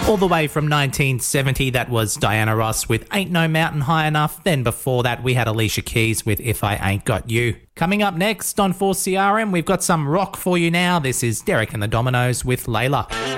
All the way from 1970, that was Diana Ross with Ain't No Mountain High Enough. Then before that, we had Alicia Keys with If I Ain't Got You. Coming up next on 4CRM, we've got some rock for you now. This is Derek and the Dominoes with Layla.